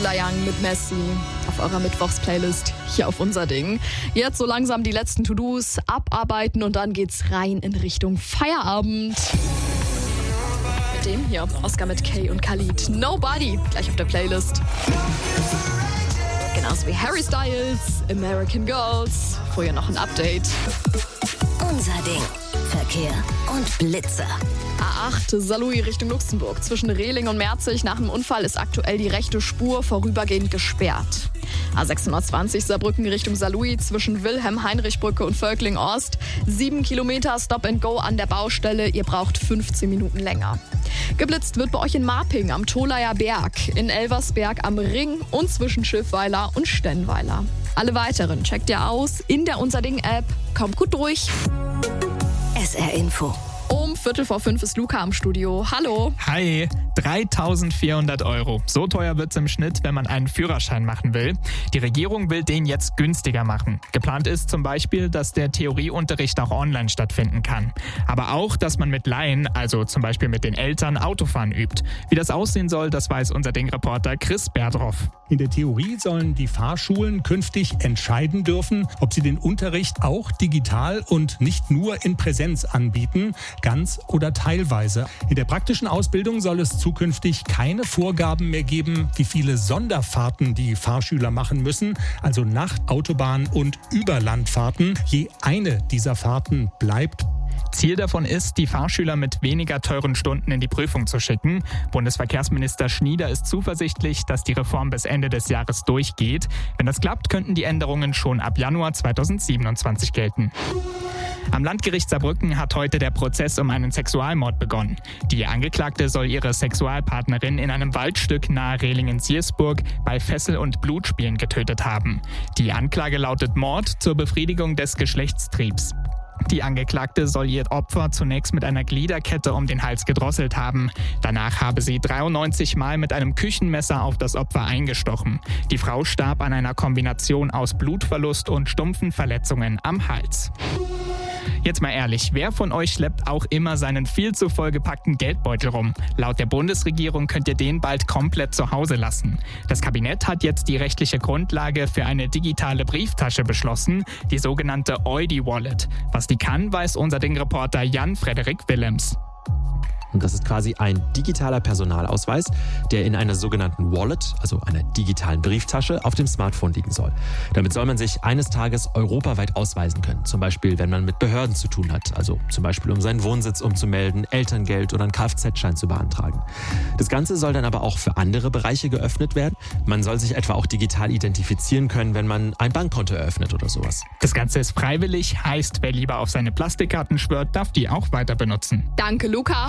Young mit Messi auf eurer Mittwochs-Playlist hier auf unser Ding. Jetzt so langsam die letzten To-Dos abarbeiten und dann geht's rein in Richtung Feierabend. Mit dem hier, Oscar mit Kay und Khalid. Nobody, gleich auf der Playlist. Genauso wie Harry Styles, American Girls. Vorher noch ein Update. Unser Ding. Verkehr und Blitzer. A8 Saarlouis Richtung Luxemburg. Zwischen Rehling und Merzig nach dem Unfall ist aktuell die rechte Spur vorübergehend gesperrt. A620 Saarbrücken Richtung Saarlouis zwischen Wilhelm-Heinrich-Brücke und Völkling-Ost. 7 Kilometer Stop and Go an der Baustelle. Ihr braucht 15 Minuten länger. Geblitzt wird bei euch in Marping am Tholaer Berg, in Elversberg am Ring und zwischen Schiffweiler und Stennweiler. Alle weiteren checkt ihr aus in der Unser Ding-App. Kommt gut durch. SR Info. Um 4:45 ist Luca am Studio. Hallo. Hi, 3.400 €. So teuer wird's im Schnitt, wenn man einen Führerschein machen will. Die Regierung will den jetzt günstiger machen. Geplant ist zum Beispiel, dass der Theorieunterricht auch online stattfinden kann. Aber auch, dass man mit Laien, also zum Beispiel mit den Eltern, Autofahren übt. Wie das aussehen soll, das weiß unser Ding-Reporter Chris Berdroff. In der Theorie sollen die Fahrschulen künftig entscheiden dürfen, ob sie den Unterricht auch digital und nicht nur in Präsenz anbieten, ganz oder teilweise. In der praktischen Ausbildung soll es zukünftig keine Vorgaben mehr geben, wie viele Sonderfahrten die Fahrschüler machen müssen, also Nacht-, Autobahn- und Überlandfahrten. Je eine dieser Fahrten bleibt. Ziel davon ist, die Fahrschüler mit weniger teuren Stunden in die Prüfung zu schicken. Bundesverkehrsminister Schnieder ist zuversichtlich, dass die Reform bis Ende des Jahres durchgeht. Wenn das klappt, könnten die Änderungen schon ab Januar 2027 gelten. Am Landgericht Saarbrücken hat heute der Prozess um einen Sexualmord begonnen. Die Angeklagte soll ihre Sexualpartnerin in einem Waldstück nahe Rehlingen-Siersburg bei Fessel- und Blutspielen getötet haben. Die Anklage lautet Mord zur Befriedigung des Geschlechtstriebs. Die Angeklagte soll ihr Opfer zunächst mit einer Gliederkette um den Hals gedrosselt haben. Danach habe sie 93 Mal mit einem Küchenmesser auf das Opfer eingestochen. Die Frau starb an einer Kombination aus Blutverlust und stumpfen Verletzungen am Hals. Jetzt mal ehrlich, wer von euch schleppt auch immer seinen viel zu vollgepackten Geldbeutel rum? Laut der Bundesregierung könnt ihr den bald komplett zu Hause lassen. Das Kabinett hat jetzt die rechtliche Grundlage für eine digitale Brieftasche beschlossen, die sogenannte Eudi-Wallet. Was die kann, weiß unser Ding-Reporter Jan-Frederik Willems. Und das ist quasi ein digitaler Personalausweis, der in einer sogenannten Wallet, also einer digitalen Brieftasche, auf dem Smartphone liegen soll. Damit soll man sich eines Tages europaweit ausweisen können. Zum Beispiel, wenn man mit Behörden zu tun hat. Also zum Beispiel, um seinen Wohnsitz umzumelden, Elterngeld oder einen Kfz-Schein zu beantragen. Das Ganze soll dann aber auch für andere Bereiche geöffnet werden. Man soll sich etwa auch digital identifizieren können, wenn man ein Bankkonto eröffnet oder sowas. Das Ganze ist freiwillig, heißt, wer lieber auf seine Plastikkarten schwört, darf die auch weiter benutzen. Danke, Luca.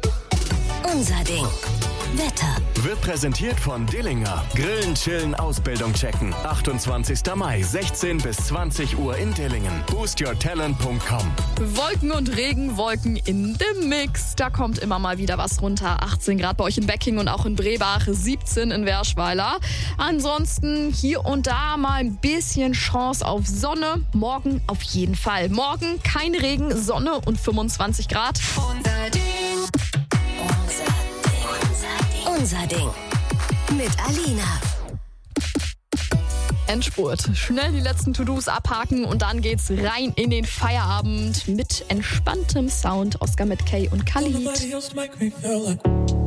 Unser Ding. Wetter. Wird präsentiert von Dillinger. Grillen, chillen, Ausbildung checken. 28. Mai, 16 bis 20 Uhr in Dillingen. boostyourtalent.com. Wolken und Regenwolken in dem Mix. Da kommt immer mal wieder was runter. 18 Grad bei euch in Becking und auch in Brebach, 17 in Werschweiler. Ansonsten hier und da mal ein bisschen Chance auf Sonne. Morgen auf jeden Fall. Morgen kein Regen, Sonne und 25 Grad. Unser Ding. Unser Ding. Mit Alina. Endspurt. Schnell die letzten To-Dos abhaken und dann geht's rein in den Feierabend mit entspanntem Sound. Oscar mit Kay und Khalid.